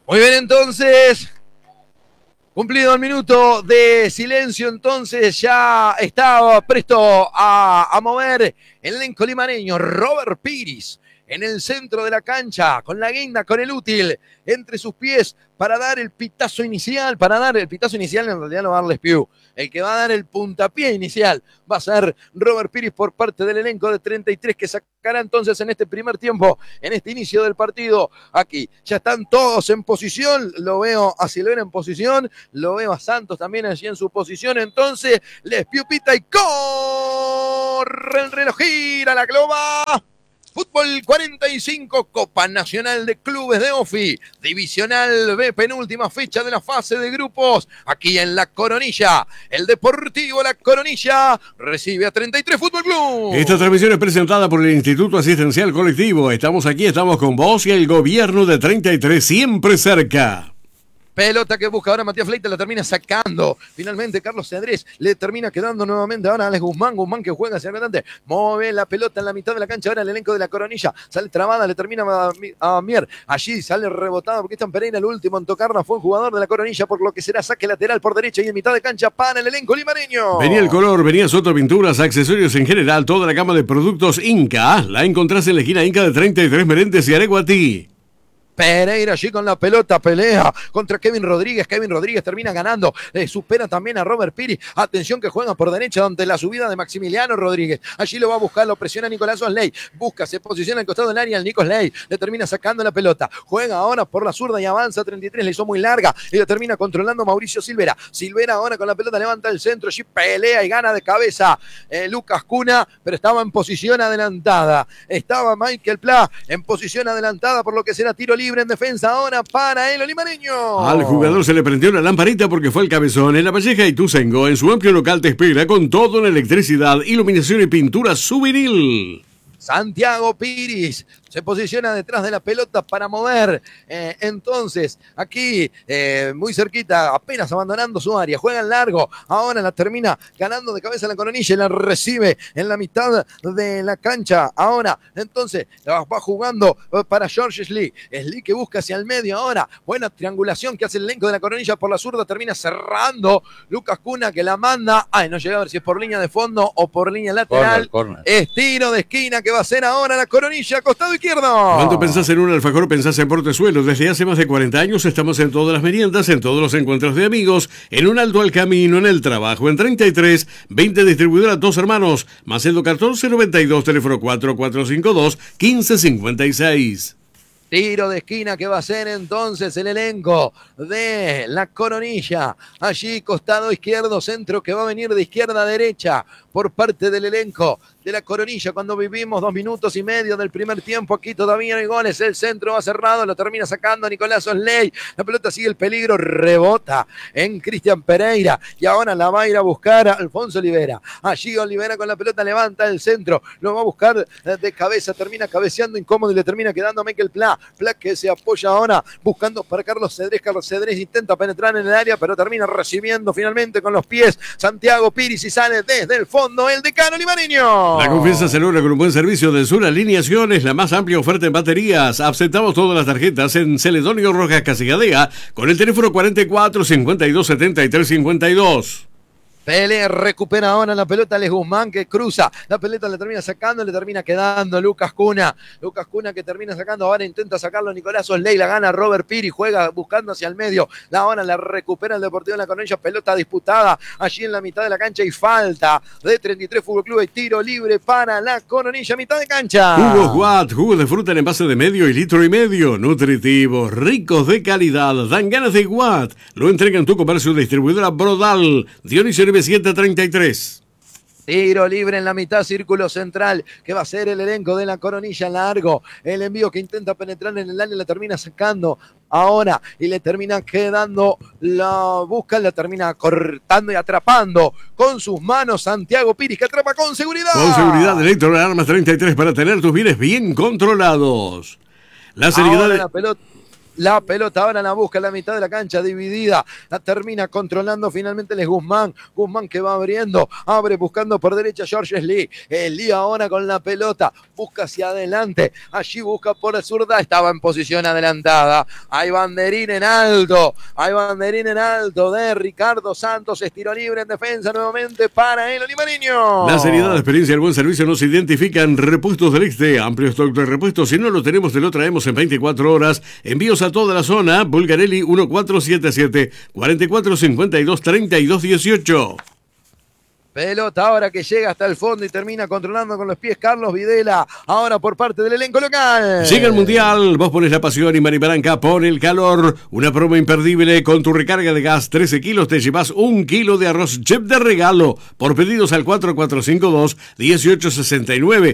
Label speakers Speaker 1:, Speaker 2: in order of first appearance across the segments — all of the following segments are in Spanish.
Speaker 1: Muy bien, entonces, cumplido el minuto de silencio, entonces ya estaba presto a mover el elenco limareño. Robert Piris en el centro de la cancha, con la guinda, con el útil entre sus pies para dar el pitazo inicial. En realidad no va a darles Piu. El que va a dar el puntapié inicial va a ser Robert Piris por parte del elenco de 33 que sacará entonces en este primer tiempo, en este inicio del partido. Aquí ya están todos en posición. Lo veo a Silvera en posición, lo veo a Santos también allí en su posición. Entonces les Piu pita y corre el reloj, gira la globa. Fútbol 45, Copa Nacional de Clubes de OFI, Divisional B, penúltima fecha de la fase de grupos, aquí en La Coronilla. El Deportivo La Coronilla recibe a 33 Fútbol Club.
Speaker 2: Esta transmisión es presentada por el Instituto Asistencial Colectivo. Estamos aquí, estamos con vos y el gobierno de 33 siempre cerca.
Speaker 1: Pelota que busca ahora Matías Fleita, la termina sacando. Finalmente Carlos Cedrés le termina quedando nuevamente ahora a Alex Guzmán. Guzmán que juega hacia adelante. Mueve la pelota en la mitad de la cancha. Ahora el elenco de La Coronilla. Sale trabada, le termina a Mier. Allí sale rebotado porque Cristian Pereira, el último en tocarla, fue un jugador de La Coronilla, por lo que será saque lateral por derecha y en mitad de cancha para el elenco limareño.
Speaker 2: Venía el color, venía Soto Pinturas, accesorios en general, toda la gama de productos Inca. La encontrás en la esquina Inca de 33 Meréndez y Areguatí.
Speaker 1: Pereira allí con la pelota, pelea contra Kevin Rodríguez. Kevin Rodríguez termina ganando, supera también a Robert Piris. Atención que juega por derecha ante la subida de Maximiliano Rodríguez. Allí lo va a buscar, lo presiona Nicolás Osley. Busca, se posiciona al costado del área el Nico Osley. Le termina sacando la pelota. Juega ahora por la zurda y avanza 33. Le hizo muy larga y la termina controlando Mauricio Silvera. Silvera ahora con la pelota levanta el centro. Allí pelea y gana de cabeza Lucas Cuna, pero estaba en posición adelantada. Estaba Michael Pla en posición adelantada, por lo que será tiro libre en defensa ahora para el olimareño.
Speaker 2: Al jugador se le prendió la lamparita porque fue el cabezón. En La Valleja y Tuzengo, en su amplio local te espera con todo en electricidad, iluminación y pintura souvenir.
Speaker 1: Santiago Piris se posiciona detrás de la pelota para mover. Entonces, aquí, muy cerquita, apenas abandonando su área. Juega en largo. Ahora la termina ganando de cabeza La Coronilla y la recibe en la mitad de la cancha. Ahora, entonces, va jugando para George Slee. Slee que busca hacia el medio ahora. Buena triangulación que hace el elenco de La Coronilla por la zurda. Termina cerrando Lucas Cuna que la manda. Ay, no llega a ver si es por línea de fondo o por línea lateral.
Speaker 3: Corner.
Speaker 1: Es tiro de esquina que va a hacer ahora La Coronilla, costado izquierdo.
Speaker 2: Cuando pensás en un alfajor, pensás en Portezuelo. Desde hace más de 40 años estamos en todas las meriendas, en todos los encuentros de amigos, en un alto al camino, en el trabajo, en 33, 20 distribuidoras Dos Hermanos, Macedo 1492, teléfono 4452 1556.
Speaker 1: Tiro de esquina que va a ser entonces el elenco de La Coronilla. Allí costado izquierdo, centro que va a venir de izquierda a derecha por parte del elenco de La Coronilla. Cuando vivimos 2 minutos y medio del primer tiempo, aquí todavía no hay goles. El centro va cerrado, lo termina sacando Nicolás Osley. La pelota sigue el peligro, rebota en Cristian Pereira y ahora la va a ir a buscar a Alfonso Olivera. Allí Olivera con la pelota levanta el centro, lo va a buscar de cabeza, termina cabeceando incómodo y le termina quedando a Michael Pla. Pla que se apoya ahora buscando para Carlos Cedrés. Carlos Cedrés intenta penetrar en el área, pero termina recibiendo finalmente con los pies Santiago Piris y sale desde el fondo el decano limareño.
Speaker 2: La confianza se logra con un buen servicio de Sur Alineaciones, la más amplia oferta en baterías. Aceptamos todas las tarjetas en Celedonio Rojas Casigadea con el teléfono 44 52 73 52.
Speaker 1: Pele recupera ahora la pelota Alex Guzmán que cruza. La pelota le termina sacando, le termina quedando Lucas Cuna. Lucas Cuna que termina sacando, ahora intenta sacarlo Nicolás Osley, la gana Robert Piris, juega buscando hacia el medio. Ahora la recupera el Deportivo de La Coronilla, pelota disputada allí en la mitad de la cancha y falta de 33 Fútbol Club y tiro libre para La Coronilla, mitad de cancha.
Speaker 2: Jugos Watt, jugos de fruta en envase de medio y litro y medio, nutritivos, ricos de calidad, dan ganas de Watt. Lo entrega en tu comercio distribuidora Brodal, Dionisio 733.
Speaker 1: Tiro libre en la mitad, círculo central, que va a ser el elenco de La Coronilla largo. El envío que intenta penetrar en el área le termina sacando ahora y le termina quedando, la busca, la termina cortando y atrapando con sus manos Santiago Piris, que atrapa con seguridad.
Speaker 2: Con seguridad, Electro Armas 33 para tener tus bienes bien controlados. La seriedad
Speaker 1: ahora
Speaker 2: de...
Speaker 1: la pelota La pelota ahora la busca en la mitad de la cancha dividida. La termina controlando finalmente el Guzmán. Guzmán que va abriendo. Abre buscando por derecha George Lee. Lee ahora con la pelota. Busca hacia adelante. Allí busca por la zurda. Estaba en posición adelantada. Hay banderín en alto. Hay banderín en alto de Ricardo Santos. Estiro libre en defensa nuevamente para el olimareño.
Speaker 2: La seriedad, la experiencia y el buen servicio nos identifican. Repuestos del Este. Amplio stock de repuestos. Si no lo tenemos, te lo traemos en 24 horas. Envíos a toda la zona. Bulgarelli 1477 4452 3218.
Speaker 1: Pelota ahora que llega hasta el fondo y termina controlando con los pies Carlos Videla. Ahora por parte del elenco local.
Speaker 2: Llega el Mundial, vos pones la pasión y Mariparanca pone el calor. Una promo imperdible con tu recarga de gas 13 kilos. Te llevas 1 kilo de arroz chef de regalo. Por pedidos al 4452-1869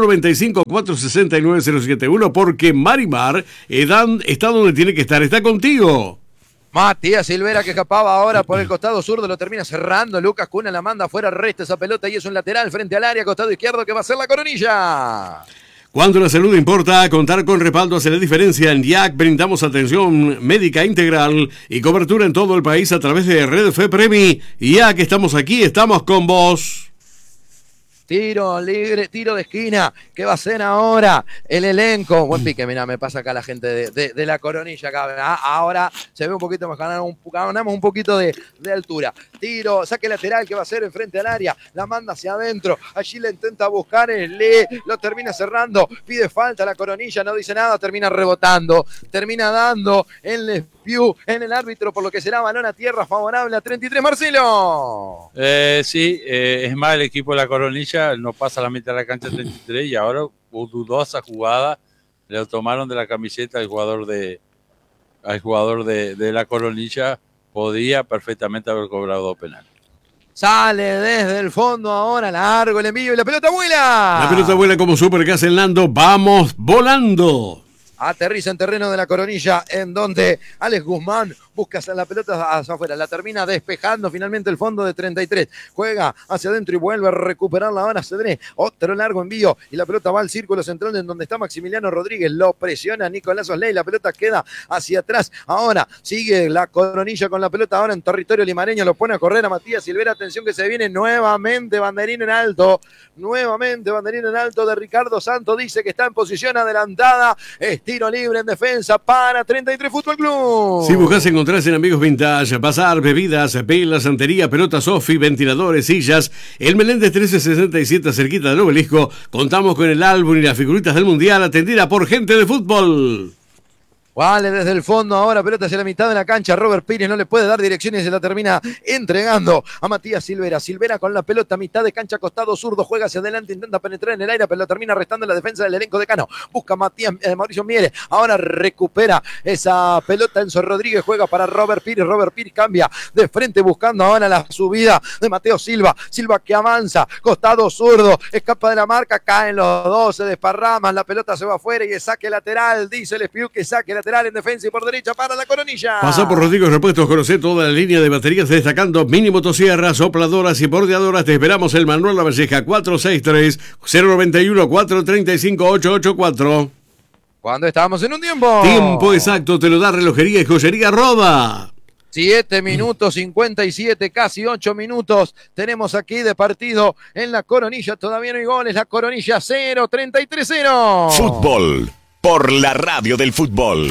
Speaker 2: 095-469-071. Porque Marimar está donde tiene que estar. Está contigo.
Speaker 1: Matías Silvera que escapaba ahora por el costado zurdo, lo termina cerrando. Lucas Cuna la manda afuera, resta esa pelota y es un lateral frente al área, costado izquierdo que va a ser la Coronilla.
Speaker 2: Cuando la salud importa, contar con respaldo hace la diferencia. En IAC brindamos atención médica integral y cobertura en todo el país a través de Red FEPREMI. IAC, estamos aquí, estamos con vos.
Speaker 1: Tiro libre, tiro de esquina. ¿Qué va a hacer ahora el elenco? Buen pique, mirá, me pasa acá la gente de la Coronilla. Acá. Ahora se ve un poquito más, ganamos un poquito de altura. Tiro, saque lateral que va a hacer enfrente al área. La manda hacia adentro. Allí le intenta buscar el Lee. Lo termina cerrando. Pide falta la Coronilla, no dice nada. Termina rebotando. Termina dando el Piu en el árbitro, por lo que será balón a tierra favorable a 33. Marcelo.
Speaker 3: Sí, es más, el equipo de la Coronilla no pasa la mitad de la cancha 33 y ahora dudosa jugada le tomaron de la camiseta al jugador de la Coronilla. Podía perfectamente haber cobrado penal.
Speaker 1: Sale desde el fondo ahora, largo el envío y la pelota vuela.
Speaker 2: La pelota vuela como Supergas en Lando. Vamos volando.
Speaker 1: Aterriza en terreno de la Coronilla, en donde Alex Guzmán busca la pelota hacia afuera, la termina despejando finalmente el fondo de 33, juega hacia adentro y vuelve a recuperarla ahora Cedré, otro largo envío y la pelota va al círculo central en donde está Maximiliano Rodríguez, lo presiona Nicolás Osley, la pelota queda hacia atrás, ahora sigue la Coronilla con la pelota ahora en territorio limareño, lo pone a correr a Matías Silvera, atención que se viene nuevamente banderín en alto de Ricardo Santos, dice que está en posición adelantada, tiro libre en defensa para 33 Fútbol Club.
Speaker 2: Si buscas encontrarse en Amigos Vintage, bazar, bebidas, velas, santería, pelotas Sofi, ventiladores, sillas, el Meléndez 1367 cerquita del Obelisco, contamos con el álbum y las figuritas del Mundial atendida por gente de fútbol.
Speaker 1: Vale, desde el fondo ahora, pelota hacia la mitad de la cancha. Robert Pires no le puede dar direcciones y se la termina entregando a Matías Silvera. Silvera con la pelota, mitad de cancha, costado zurdo, juega hacia adelante, intenta penetrar en el aire, pero la termina restando en la defensa del elenco de Cano. Busca Mauricio Mieres, ahora recupera esa pelota. Enzo Rodríguez juega para Robert Pires. Robert Pires cambia de frente buscando ahora la subida de Mateo Silva. Silva que avanza, costado zurdo, escapa de la marca, caen los dos, se desparraman, la pelota se va afuera y es saque lateral. Dice el Espiu que saque lateral en defensa y por derecha para la Coronilla.
Speaker 2: Pasa por Rodrigo Repuestos, conoce toda la línea de baterías destacando mini motosierras, sopladoras y bordeadoras. Te esperamos en Manuel Lavalleja 463-091-435-884.
Speaker 1: Cuando estábamos en un tiempo.
Speaker 2: Tiempo exacto te lo da Relojería y Joyería Roda.
Speaker 1: 7 minutos 57, casi 8 minutos tenemos aquí de partido en la Coronilla. Todavía no hay goles. La Coronilla 0, 33-0.
Speaker 4: Fútbol por la radio del fútbol.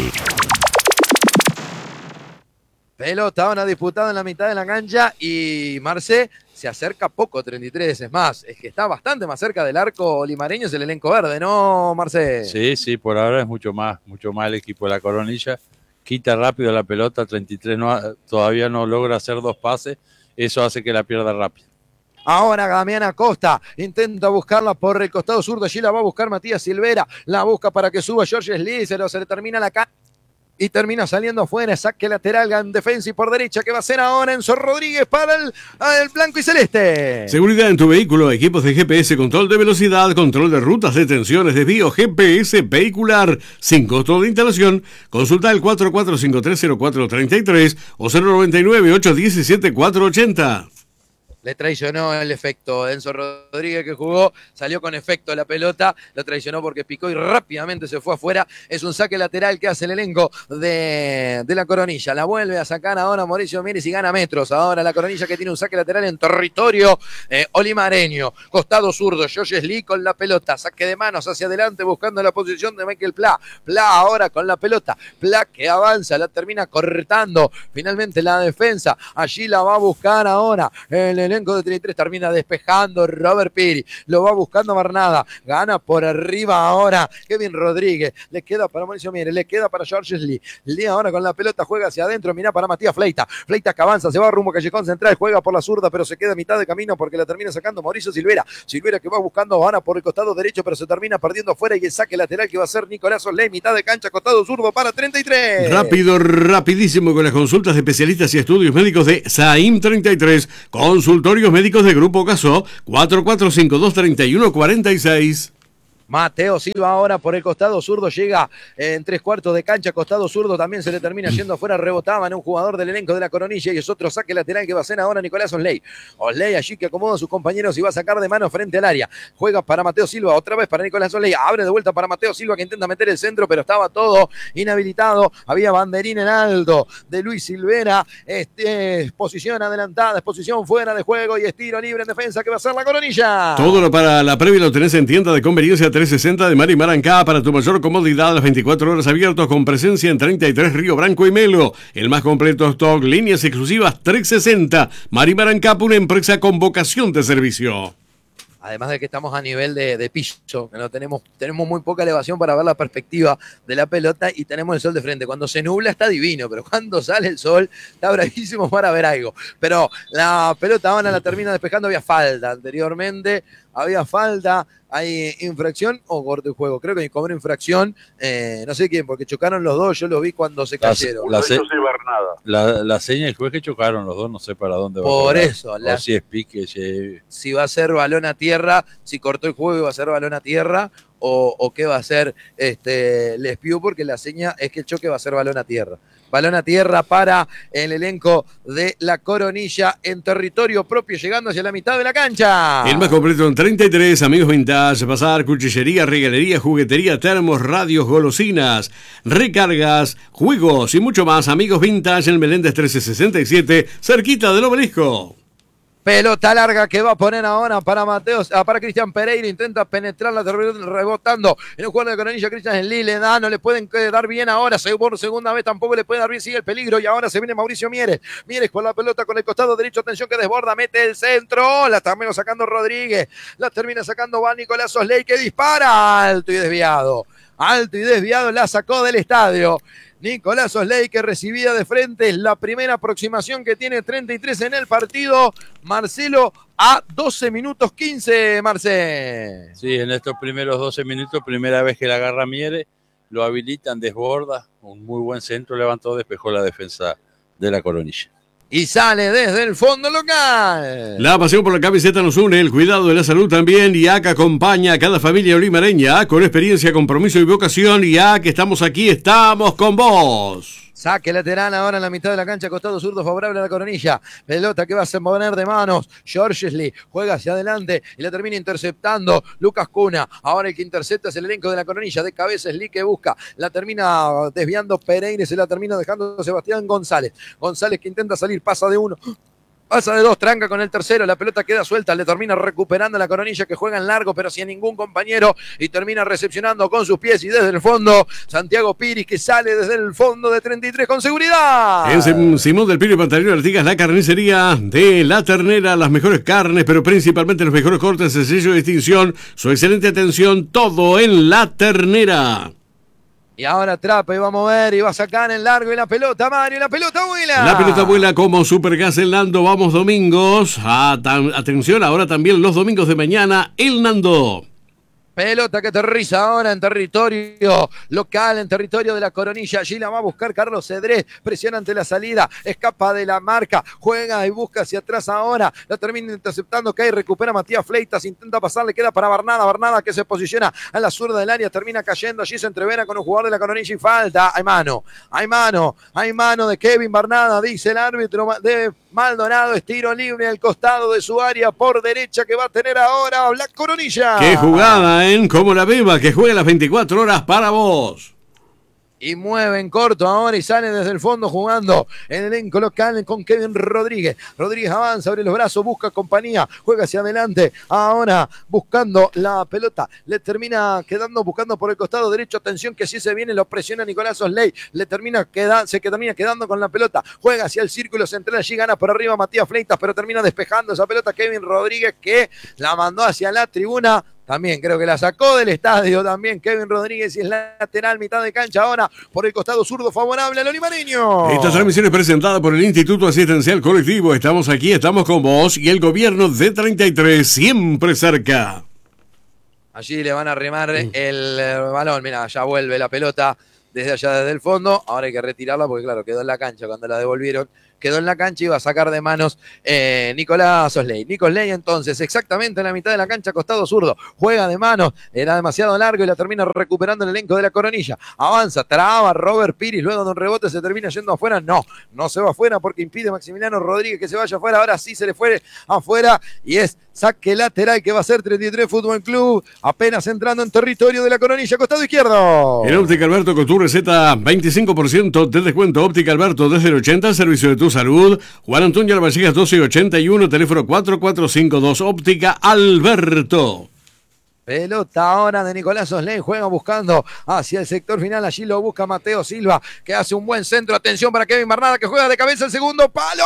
Speaker 1: Pelota ahora disputada en la mitad de la cancha y Marce se acerca poco, 33, es más, es que está bastante más cerca del arco limareño, es el elenco verde, ¿no, Marce?
Speaker 3: Sí, por ahora es mucho más el equipo de la Coronilla, quita rápido la pelota, 33 todavía no logra hacer 2 pases, eso hace que la pierda rápido.
Speaker 1: Ahora Damián Acosta intenta buscarla por el costado zurdo, allí la va a buscar Matías Silvera, la busca para que suba George Lee, se le termina la y termina saliendo afuera, saque lateral en defensa y por derecha, que va a ser ahora Enzo Rodríguez para el blanco y celeste.
Speaker 2: Seguridad en tu vehículo, equipos de GPS, control de velocidad, control de rutas, detenciones, desvío, GPS vehicular, sin costo de instalación. Consulta el 44530433 o 099-817-480.
Speaker 1: Le traicionó el efecto. Enzo Rodríguez, que jugó, salió con efecto la pelota, lo traicionó porque picó y rápidamente se fue afuera. Es un saque lateral que hace el elenco de la Coronilla. La vuelve a sacar ahora Mauricio Mieres y gana metros. Ahora la Coronilla, que tiene un saque lateral en territorio olimareño. Costado zurdo, Josh Lee con la pelota. Saque de manos hacia adelante buscando la posición de Michael Pla. Pla ahora con la pelota. Pla que avanza, la termina cortando. Finalmente la defensa. Allí la va a buscar ahora el elenco de 33, termina despejando Robert Piri, lo va buscando Barnada, gana por arriba ahora Kevin Rodríguez, le queda para Mauricio Mieres, le queda para George Lee. Lee ahora con la pelota juega hacia adentro, mira para Matías Fleita, Fleita que avanza, se va rumbo a Callejón Central, juega por la zurda pero se queda a mitad de camino porque la termina sacando Mauricio Silvera, Silvera que va buscando ahora por el costado derecho pero se termina perdiendo afuera y el saque lateral que va a ser Nicolás Osley, mitad de cancha, costado zurdo para 33.
Speaker 2: Rápido, rapidísimo con las consultas de especialistas y estudios médicos de Saim 33, consultorios médicos de Grupo Caso, 4452-3146.
Speaker 1: Mateo Silva ahora por el costado zurdo, llega en 3/4 de cancha, costado zurdo también se le termina yendo afuera, rebotaba en un jugador del elenco de la Coronilla y es otro saque lateral que va a hacer ahora Nicolás Osley. Osley allí que acomoda a sus compañeros y va a sacar de mano frente al área. Juega para Mateo Silva, otra vez para Nicolás Osley, abre de vuelta para Mateo Silva que intenta meter el centro, pero estaba todo inhabilitado. Había banderín en alto de Luis Silvera, posición adelantada, posición fuera de juego y es tiro libre en defensa que va a ser la Coronilla.
Speaker 2: Todo lo para la previa lo tenés en tienda de conveniencia 360 de Marimar Ancá, para tu mayor comodidad, las 24 horas abiertos con presencia en 33 Río Branco y Melo. El más completo stock, líneas exclusivas 360. Marimar Ancá, una empresa con vocación de servicio.
Speaker 1: Además de que estamos a nivel de piso, que no tenemos muy poca elevación para ver la perspectiva de la pelota y tenemos el sol de frente. Cuando se nubla está divino, pero cuando sale el sol está bravísimo para ver algo. Pero la pelota ahora la termina despejando, había falta anteriormente, había falta, hay infracción o corte de juego. Creo que cobró infracción, no sé quién, porque chocaron los dos, yo los vi cuando se cayeron.
Speaker 3: La seña del juez que chocaron los dos, no sé para dónde va.
Speaker 1: Por eso.
Speaker 3: O si es pique.
Speaker 1: Si va a ser balón a tierra, si cortó el juego y va a ser balón a tierra, o qué va a ser Lespiu, porque la seña es que el choque va a ser balón a tierra. Balón a tierra para el elenco de la Coronilla en territorio propio, llegando hacia la mitad de la cancha.
Speaker 2: El más completo en 33, amigos vintage, bazar, cuchillería, regalería, juguetería, termos, radios, golosinas, recargas, juegos y mucho más. Amigos vintage en Meléndez 1367, cerquita del Obelisco.
Speaker 1: Pelota larga que va a poner ahora para para Cristian Pereira, intenta penetrarla rebotando en el jugador de Coronilla. Cristian Lee le da, no le pueden dar bien ahora, por segunda vez tampoco le puede dar bien, sigue el peligro y ahora se viene Mauricio Mieres con la pelota con el costado derecho, atención que desborda, mete el centro, la termina sacando Rodríguez, la termina sacando va Nicolás Osley que dispara, alto y desviado, la sacó del estadio. Nicolás Osley que recibía de frente la primera aproximación que tiene 33 en el partido. Marcelo, a 12 minutos 15, Marce.
Speaker 3: Sí, en estos primeros 12 minutos, primera vez que la agarra Mieres, lo habilitan, desborda, un muy buen centro, levantó, despejó la defensa de la Coronilla.
Speaker 1: Y sale desde el fondo local.
Speaker 2: La pasión por la camiseta nos une, el cuidado de la salud también. Y ACA acompaña a cada familia olimareña con experiencia, compromiso y vocación. Y que estamos aquí, estamos con vos.
Speaker 1: Saque lateral ahora en la mitad de la cancha, costado zurdo favorable a la Coronilla. Pelota que va a hacer mover de manos. George Lee juega hacia adelante y la termina interceptando Lucas Cuna. Ahora el que intercepta es el elenco de la Coronilla. De cabeza es Lee que busca. La termina desviando Pereira, se la termina dejando Sebastián González. González que intenta salir, pasa de uno. Pasa de dos, tranca con el tercero, la pelota queda suelta, le termina recuperando la Coronilla que juega en largo, pero sin ningún compañero, y termina recepcionando con sus pies y desde el fondo, Santiago Piris que sale desde el fondo de 33 con seguridad.
Speaker 2: En Simón del Pino y Pantalón Artigas, la carnicería de La Ternera, las mejores carnes, pero principalmente los mejores cortes, el sello de distinción, su excelente atención, todo en La Ternera.
Speaker 1: Y ahora Trape y va a mover y va a sacar en largo y la pelota, Mario, y la pelota vuela.
Speaker 2: La pelota vuela como Supergas el Nando. Vamos domingos. Atención, ahora también los domingos de mañana, el Nando.
Speaker 1: Pelota que aterriza ahora en territorio local, en territorio de la Coronilla. Allí la va a buscar Carlos Cedrés. Presiona ante la salida. Escapa de la marca. Juega y busca hacia atrás ahora. La termina interceptando. Cae y recupera Matías Fleitas. Intenta pasar. Le queda para Barnada. Barnada que se posiciona a la zurda del área. Termina cayendo. Allí se entrevera con un jugador de la Coronilla y falta. Hay mano. Hay mano de Kevin Barnada. Dice el árbitro de Maldonado es tiro libre al costado de su área por derecha que va a tener ahora la Coronilla.
Speaker 2: ¡Qué jugada, Como la beba, que juega las 24 horas para vos!
Speaker 1: Y mueve en corto ahora y sale desde el fondo jugando el elenco local con Kevin Rodríguez. Rodríguez avanza, abre los brazos, busca compañía, juega hacia adelante. Ahora buscando la pelota. Le termina quedando buscando por el costado derecho. Atención que si se viene lo presiona Nicolás Osley. Se termina quedando con la pelota. Juega hacia el círculo central. Allí gana por arriba Matías Fleitas, pero termina despejando esa pelota Kevin Rodríguez que la mandó hacia la tribuna. También creo que la sacó del estadio también Kevin Rodríguez y es lateral, mitad de cancha ahora por el costado zurdo favorable al olimareño.
Speaker 2: Esta transmisión es presentada por el Instituto Asistencial Colectivo. Estamos aquí, estamos con vos y el gobierno de 33 siempre cerca.
Speaker 1: Allí le van a remar el balón, mira, ya vuelve la pelota desde allá, desde el fondo. Ahora hay que retirarla porque claro, quedó en la cancha cuando la devolvieron. Quedó en la cancha y iba a sacar de manos Nicolás Osley. Nico Osley entonces, exactamente en la mitad de la cancha, costado zurdo. Juega de manos, era demasiado largo y la termina recuperando el elenco de la Coronilla. Avanza, traba Robert Piris, luego de un rebote se termina yendo afuera. No se va afuera porque impide Maximiliano Rodríguez que se vaya afuera. Ahora sí se le fue afuera y es saque lateral que va a ser 33 Fútbol Club. Apenas entrando en territorio de la Coronilla, costado izquierdo.
Speaker 2: En Óptica Alberto con tu receta 25% de descuento. Óptica Alberto desde el 80, servicio de tu salud. Juan Antonio Albacigas 1281, teléfono 4452. Óptica Alberto.
Speaker 1: Pelota ahora de Nicolás Osley, juega buscando hacia el sector final, allí lo busca Mateo Silva, que hace un buen centro, atención para Kevin Barnada, que juega de cabeza el segundo palo,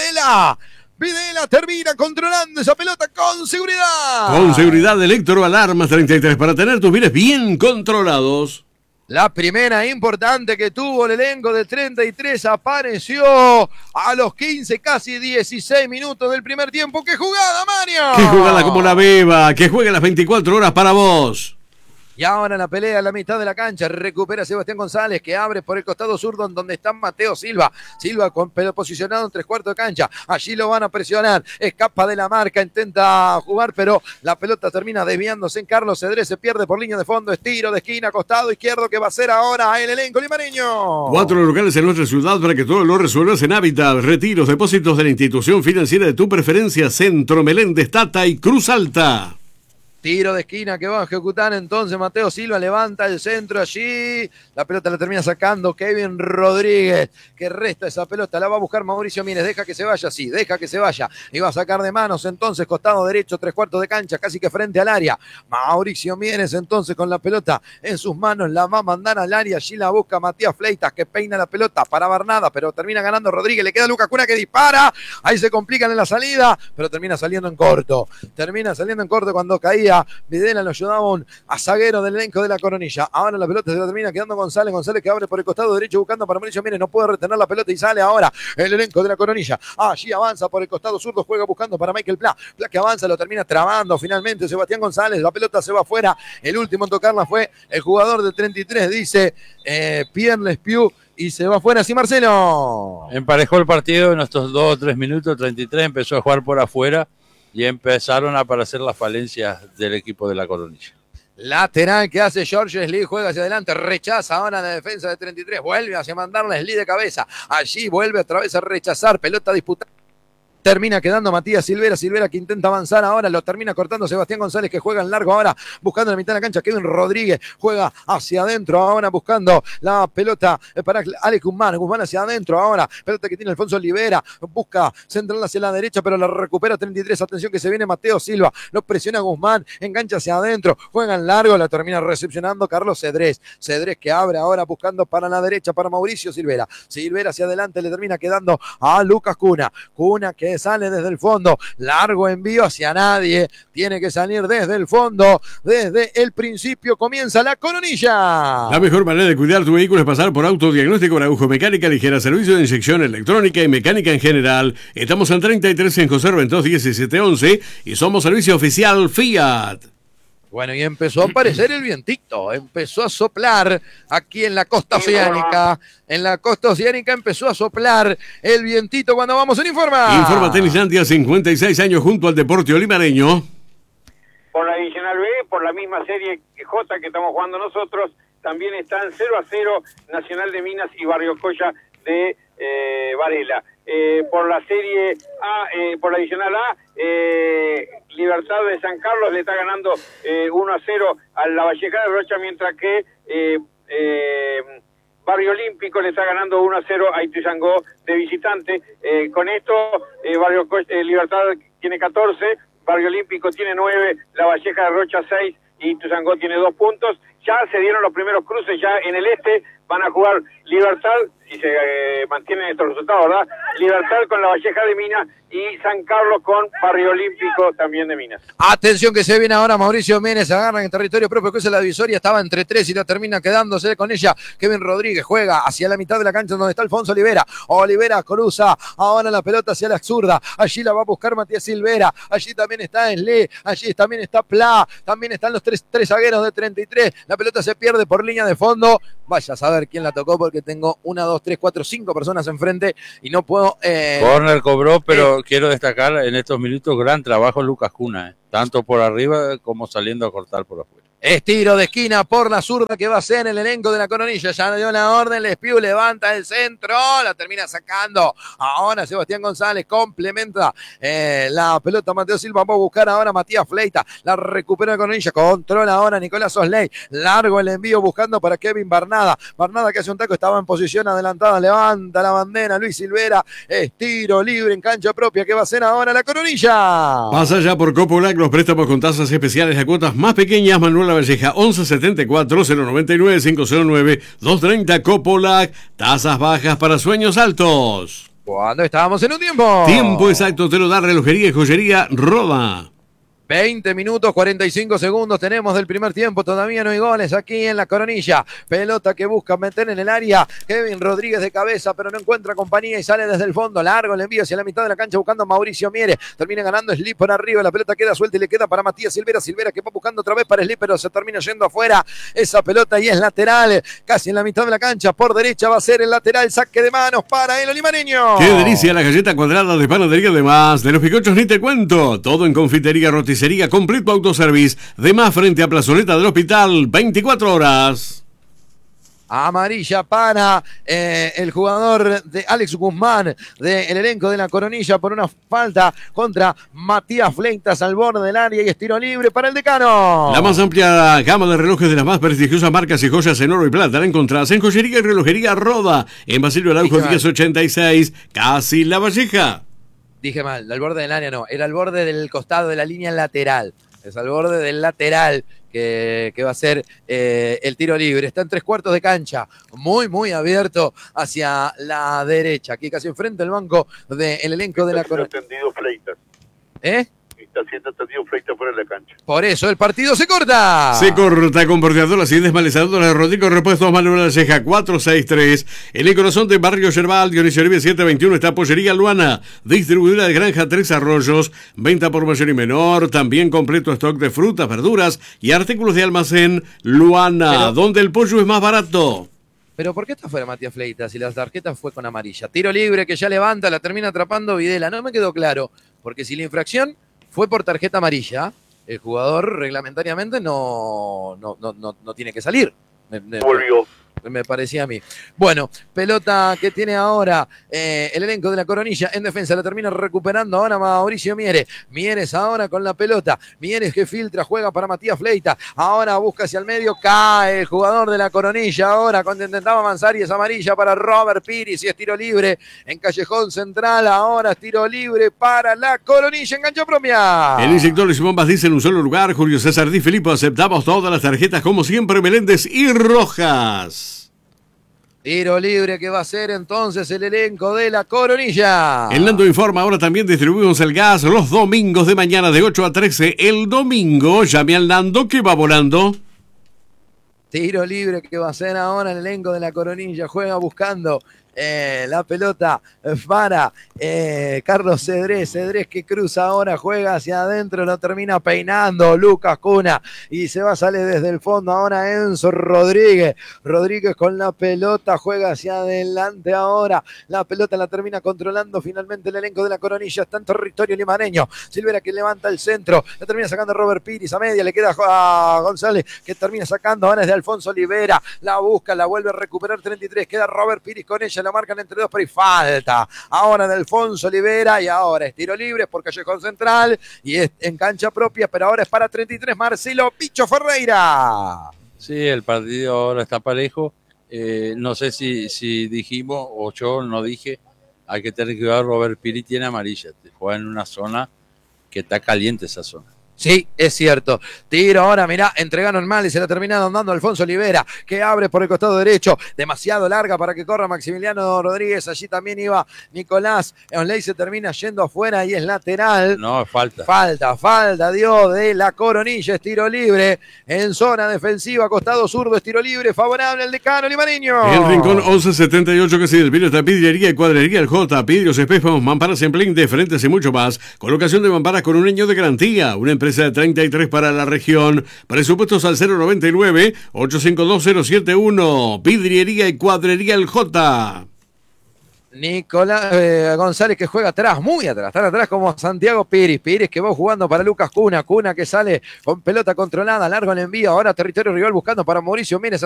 Speaker 1: Videla termina controlando esa pelota con seguridad.
Speaker 2: Con seguridad, Electroalarmas 33, para tener tus bienes bien controlados.
Speaker 1: La primera importante que tuvo el elenco del 33 apareció a los 15, casi 16 minutos del primer tiempo. ¡Qué jugada, Mario!
Speaker 2: ¡Qué jugada como la beba! ¡Que juegue las 24 horas para vos!
Speaker 1: Y ahora la pelea en la mitad de la cancha. Recupera Sebastián González, que abre por el costado zurdo donde está Mateo Silva. Silva posicionado en 3/4 de cancha. Allí lo van a presionar. Escapa de la marca, intenta jugar, pero la pelota termina desviándose en Carlos Cedrés. Se pierde por línea de fondo. Estiro de esquina, costado izquierdo, que va a ser ahora el elenco limareño.
Speaker 2: 4 locales en nuestra ciudad para que todo lo resuelvas en hábitat. Retiros, depósitos de la institución financiera de tu preferencia. Centro, Meléndez, Tata y Cruz Alta.
Speaker 1: Tiro de esquina que va a ejecutar entonces Mateo Silva, levanta el centro allí, la pelota la termina sacando Kevin Rodríguez, que resta esa pelota, la va a buscar Mauricio Mieres, deja que se vaya, sí, deja que se vaya, y va a sacar de manos entonces costado derecho, 3/4 de cancha, casi que frente al área, Mauricio Mieres entonces con la pelota en sus manos, la va a mandar al área, allí la busca Matías Fleitas, que peina la pelota para Barnada, pero termina ganando Rodríguez, le queda Lucas Cuna que dispara, ahí se complican en la salida, pero termina saliendo en corto cuando caía Videla, lo ayudaba a zaguero del elenco de la Coronilla. Ahora la pelota se la termina quedando González que abre por el costado derecho buscando para Mauricio Mieres, no puede retener la pelota y sale ahora el elenco de la Coronilla. Allí avanza por el costado zurdo, juega buscando para Michael Pla que avanza, lo termina trabando finalmente Sebastián González, la pelota se va afuera, el último en tocarla fue el jugador del 33, dice Pierre Lespiu, y se va afuera así Marcelo.
Speaker 3: Emparejó el partido en estos 2 o 3 minutos, 33 empezó a jugar por afuera y empezaron a aparecer las falencias del equipo de la Coronilla.
Speaker 1: Lateral que hace George Slee, juega hacia adelante, rechaza ahora la defensa de 33, vuelve hacia mandarle Slee de cabeza, allí vuelve otra vez a rechazar, pelota disputada. Termina quedando Matías Silvera que intenta avanzar ahora, lo termina cortando Sebastián González que juega en largo ahora, buscando en la mitad de la cancha, Kevin Rodríguez juega hacia adentro ahora buscando la pelota para Alex Guzmán hacia adentro ahora, pelota que tiene Alfonso Olivera, busca central hacia la derecha pero la recupera 33, atención que se viene Mateo Silva, lo presiona Guzmán, engancha hacia adentro, juega en largo, la termina recepcionando Carlos Cedrés que abre ahora buscando para la derecha para Mauricio Silvera hacia adelante le termina quedando a Lucas Cuna que sale desde el fondo, largo envío hacia nadie, tiene que salir desde el fondo, desde el principio comienza la Coronilla.
Speaker 2: La mejor manera de cuidar tu vehículo es pasar por Autodiagnóstico Araujo, mecánica ligera, servicio de inyección electrónica y mecánica en general. Estamos en 33 en José Raventós 1711 y somos servicio oficial Fiat.
Speaker 1: Bueno, y empezó a aparecer el vientito, empezó a soplar aquí en la costa oceánica. En la costa oceánica empezó a soplar el vientito cuando vamos en Informa.
Speaker 2: Informa Tenislandia, 56 años junto al deporte olimareño.
Speaker 5: Por la Divisional B, por la misma serie J que estamos jugando nosotros, también están 0-0 Nacional de Minas y Barrio Coya de Varela. por la Serie A, por la Adicional A, Libertad de San Carlos le está ganando 1-0 a la Valleja de Rocha, mientras que Barrio Olímpico le está ganando 1-0 a Ituzaingó de visitante. Con esto, Libertad tiene 14, Barrio Olímpico tiene 9, la Valleja de Rocha 6 y Ituzaingó tiene 2 puntos. Ya se dieron los primeros cruces, ya en el este van a jugar Libertad, si se mantienen estos resultados, ¿verdad? Libertad con la Valleja de Minas y San Carlos con Barrio Olímpico también de Minas.
Speaker 1: Atención que se viene ahora Mauricio Méndez, agarra en territorio propio, que es la divisoria, estaba entre 3 y la termina quedándose con ella. Kevin Rodríguez juega hacia la mitad de la cancha donde está Alfonso Olivera. Olivera cruza ahora la pelota hacia la zurda, allí la va a buscar Matías Silvera, allí también está Enle, allí también está Pla, también están los tres zagueros de 33, la pelota se pierde por línea de fondo. Vaya a saber quién la tocó porque tengo 1, 2, 3, 4, 5 personas enfrente y no puedo...
Speaker 3: Corner cobró, pero quiero destacar en estos minutos gran trabajo Lucas Cuna, tanto por arriba como saliendo a cortar por afuera.
Speaker 1: Estiro de esquina por la zurda que va a ser el elenco de la Coronilla. Ya dio la orden, Lespiu levanta el centro, la termina sacando. Ahora Sebastián González complementa la pelota. Mateo Silva va a buscar ahora Matías Fleita. La recupera la Coronilla, controla ahora Nicolás Osley. Largo el envío buscando para Kevin Barnada. Barnada que hace un taco, estaba en posición adelantada. Levanta la bandera Luis Silvera. Estiro libre en cancha propia que va a ser ahora la Coronilla.
Speaker 2: Pasa ya por Copolac los préstamos con tasas especiales a cuotas más pequeñas. Manuel Valleja 1174-099-509-230 Copolac, tasas bajas para sueños altos.
Speaker 1: ¿Cuándo estábamos en un tiempo?
Speaker 2: Tiempo exacto te lo da Relojería y Joyería Roda.
Speaker 1: 20 minutos, 45 segundos tenemos del primer tiempo. Todavía no hay goles aquí en la Coronilla. Pelota que busca meter en el área. Kevin Rodríguez de cabeza, pero no encuentra compañía y sale desde el fondo. Largo el envío hacia la mitad de la cancha buscando a Mauricio Mieres. Termina ganando Slip por arriba. La pelota queda suelta y le queda para Matías Silvera. Silvera que va buscando otra vez para Slip, pero se termina yendo afuera. Esa pelota y es lateral. Casi en la mitad de la cancha. Por derecha va a ser el lateral. Saque de manos para el olimareño.
Speaker 2: Qué delicia la galleta cuadrada de panadería de Más. De los picochos ni te cuento. Todo en confitería, roticería, completo autoservice. De Más frente a Plazoleta del Hospital. 24 horas.
Speaker 1: Amarilla para el jugador de Alex Guzmán del elenco de la Coronilla por una falta contra Matías Fleitas al borde del área y es tiro libre para el decano.
Speaker 2: La más amplia gama de relojes de las más prestigiosas marcas y joyas en oro y plata la encontrás en Joyería y Relojería Roda, en Basilio Araujo 1086, casi La Valleja.
Speaker 1: Dije mal, al borde del área no, era al borde del costado de la línea lateral. Es al borde del lateral que va a ser el tiro libre. Está en 3/4 de cancha, muy abierto hacia la derecha. Aquí casi enfrente del banco del elenco de la Coronilla.
Speaker 5: Está siendo atendido Fleita fuera de la cancha.
Speaker 1: Por eso el partido se corta.
Speaker 2: Se corta con bordeador, las siguientes desmalezadora de Rodrigo, repuestos Manuel Valleja 463. En el corazón de Barrio Yerbal, Dionisio Oribe 721, está Pollería Luana, distribuidora de Granja Tres Arroyos, venta por mayor y menor, también completo stock de frutas, verduras y artículos de almacén Luana, donde el pollo es más barato.
Speaker 1: Pero ¿por qué está fuera Matías Fleitas si la tarjeta fue con amarilla? Tiro libre que ya levanta, la termina atrapando Videla. No me quedó claro, porque si la infracción fue por tarjeta amarilla, el jugador reglamentariamente no tiene que salir.
Speaker 5: Volvió.
Speaker 1: Me parecía a mí. Bueno, pelota que tiene ahora el elenco de la Coronilla en defensa. La termina recuperando ahora Mauricio Mieres. Mieres ahora con la pelota. Mieres que filtra, juega para Matías Fleita. Ahora busca hacia el medio. Cae el jugador de la Coronilla. Ahora cuando intentaba avanzar y es amarilla para Robert Piris. Y es tiro libre en Callejón Central. Ahora es tiro libre para la Coronilla en cancha propia.
Speaker 2: El inyector y bombas dice en un solo lugar. Julio César Di Filippo. Aceptamos todas las tarjetas como siempre. Meléndez y Rojas.
Speaker 1: Tiro libre que va a ser entonces el elenco de la Coronilla.
Speaker 2: El Nando informa, ahora también distribuimos el gas los domingos de mañana de 8 a 13. El domingo, llame al Nando que va volando.
Speaker 1: Tiro libre que va a ser ahora el elenco de la Coronilla. Juega buscando la pelota para Carlos Cedrés. Cedrés que cruza ahora, juega hacia adentro, lo termina peinando Lucas Cuna y se va a salir desde el fondo ahora Enzo Rodríguez. Rodríguez con la pelota, juega hacia adelante ahora. La pelota la termina controlando finalmente el elenco de la Coronilla. Está en territorio limareño. Silvera que levanta el centro, la termina sacando Robert Piris a media, le queda a González que termina sacando ahora es de Alfonso Olivera. La busca, la vuelve a recuperar 33, queda Robert Piris con ella. se la marcan entre dos, pero hay falta. Ahora de Alfonso Olivera y ahora es tiro libre por Callejón Central y es en cancha propia, pero ahora es para 33 Marcelo Picho Ferreira.
Speaker 3: Sí, el partido ahora está parejo. No sé si dijimos o yo no dije, hay que tener cuidado, Robert Piri tiene amarilla, juega en una zona que está caliente esa zona.
Speaker 1: Sí, es cierto. Tiro ahora, mirá, entregaron mal y se la termina dando Alfonso Olivera, que abre por el costado derecho. Demasiado larga para que corra Maximiliano Rodríguez. Allí también iba Nicolás. Onley se termina yendo afuera y es lateral.
Speaker 3: No, falta.
Speaker 1: Falta, dio de la Coronilla. Es tiro libre en zona defensiva. Costado zurdo, es tiro libre. Favorable al Decano Limareño.
Speaker 2: El Rincón 1178, que sigue el Pino, está Vidriería y Cuadrería El J. Vidrios, espejos, mamparas en plin de frentes y mucho más. Colocación de mamparas con un año de garantía. Una empresa de 33 para la región. Presupuestos al 099-852-071. Vidriería y Cuadrería El J.
Speaker 1: Nicolás González, que juega atrás, muy atrás, tan atrás como Santiago Piris. Piris que va jugando para Lucas Cuna. Cuna que sale con pelota controlada, largo el envío. Ahora territorio rival buscando para Mauricio Mieres.